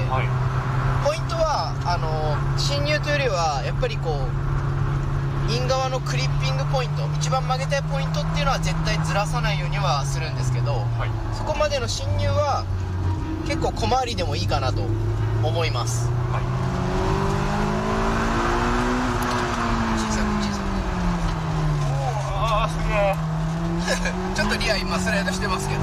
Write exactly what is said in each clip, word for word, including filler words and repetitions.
はい、 ポイントはあの進入というよりはやっぱりこうイン側のクリッピングポイント、一番曲げたいポイントっていうのは絶対ずらさないようにはするんですけど、 はい、 そこまでの進入は結構小回りでもいいかなと思います。 はい、 小さく小さくおー、すげえちょっとリア今スライドしてますけど、こ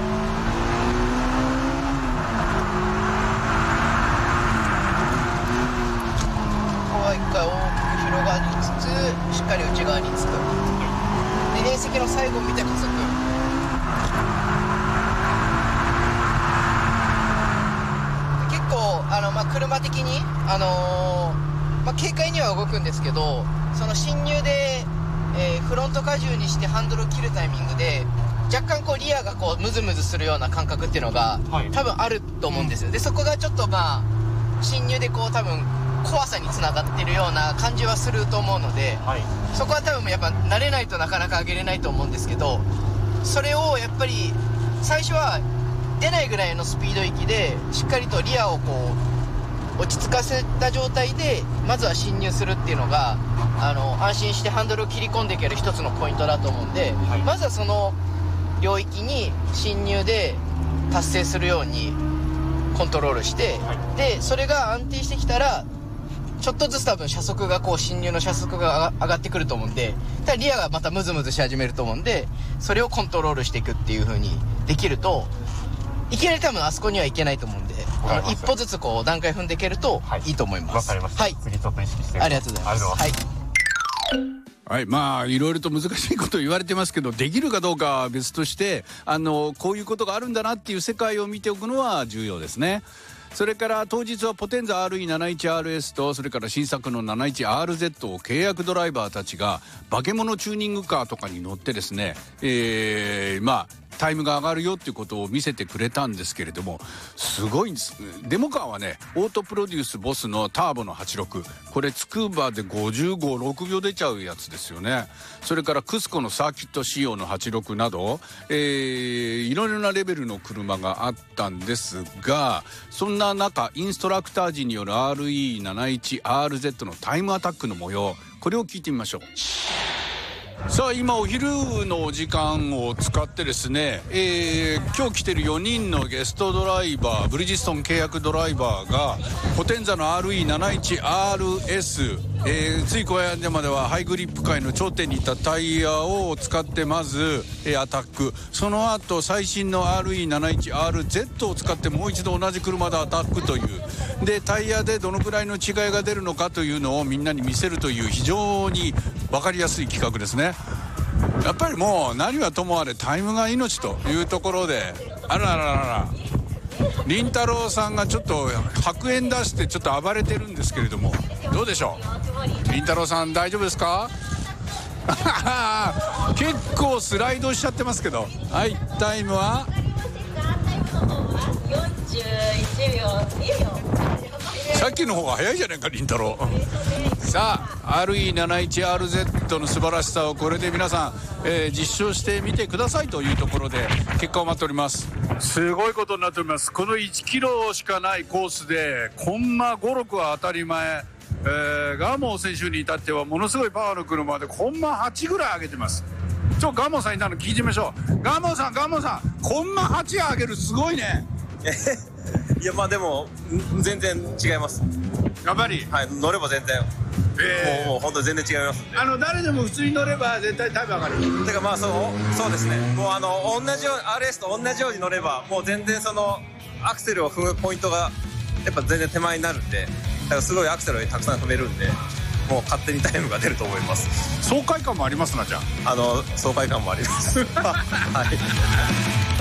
こは一回大きく広がりつつしっかり内側につく、で連席の最後を見て加速、結構あの、まあ、車的に、あのーまあ、軽快には動くんですけど、その進入で、えーフロント荷重にしてハンドルを切るタイミングで若干こうリアがこうムズムズするような感覚っていうのが、 はい、 多分あると思うんですよ、うん、でそこがちょっとまあ進入でこう多分怖さにつながってるような感じはすると思うので、 はい、 そこは多分やっぱ慣れないとなかなか上げれないと思うんですけど、それをやっぱり最初は出ないぐらいのスピード域でしっかりとリアをこう落ち着かせた状態でまずは進入するっていうのがあの安心してハンドルを切り込んでいける一つのポイントだと思うんで、はい、まずはその領域に進入で達成するようにコントロールして、はい、でそれが安定してきたらちょっとずつ多分車速がこう進入の車速が上がってくると思うんで、ただリアがまたムズムズし始めると思うんで、それをコントロールしていくっていう風にできるといきなり多分あそこにはいけないと思うんで、あの一歩ずつこう段階踏んでいけるといいと思います。 わかりました、 はい、 次ちょっと意識してありがとうございます。はいはい、まあいろいろと難しいこと言われてますけど、できるかどうかは別として、あのこういうことがあるんだなっていう世界を見ておくのは重要ですね。それから当日はポテンザ アールイーななじゅういちアールエス とそれから新作の ななじゅういちアールゼット を契約ドライバーたちが化け物チューニングカーとかに乗ってですね、えー、まあタイムが上がるよっていうことを見せてくれたんですけれども、すごいんです。デモカーはね、オートプロデュースボスのターボのはちじゅうろく、これつくばでごじゅうご、ろくびょう出ちゃうやつですよね。それからクスコのサーキット仕様のはちじゅうろくなど、えー、いろいろなレベルの車があったんですが、そんな中インストラクター陣による アールイーななじゅういちアールゼット のタイムアタックの模様、これを聞いてみましょう。さあ今お昼のお時間を使ってですね、えー、今日来てるよにんのゲストドライバー、ブリヂストン契約ドライバーがポテンザの アールイーななじゅういちアールエス、えー、ついこの間まではハイグリップ界の頂点にいったタイヤを使ってまず、えー、アタック、その後最新の アールイーななじゅういちアールゼット を使ってもう一度同じ車でアタックという、でタイヤでどのくらいの違いが出るのかというのをみんなに見せるという非常に分かりやすい企画ですね。やっぱりもう何はともあれタイムが命というところで、あらららら凛太郎さんがちょっと白煙出してちょっと暴れてるんですけれども、どうでしょう凛太郎さん、大丈夫ですか結構スライドしちゃってますけど、はい、タイムはよんじゅういちびょうにびょう、 さっきの方が早いじゃないか凛太郎さあ アールイーななじゅういちアールゼット の素晴らしさをこれで皆さん、えー、実証してみてくださいというところで結果を待っております。すごいことになっております。このいちキロしかないコースでコンマご、ろくは当たり前、えー、ガーモー選手に至ってはものすごいパワーの車でコンマはちぐらい上げてます。ちょガーモーさんいたの聞いてみましょう。ガーモーさんガーモーさん、コンマはち上げる、すごいねいやまあでも全然違います。 やっぱり、 はい、乗れば全然、えー、もうもう本当全然違いますんで、 あの誰でも普通に乗れば絶対タイム上がる。 てかまあそうそうですね、もうあの同じように アールエス と同じように乗ればもう全然そのアクセルを踏むポイントがやっぱ全然手前になるんで、だからすごいアクセルをたくさん踏めるんで、もう勝手にタイムが出ると思います。 爽快感もありますな。じゃああの爽快感もありますはい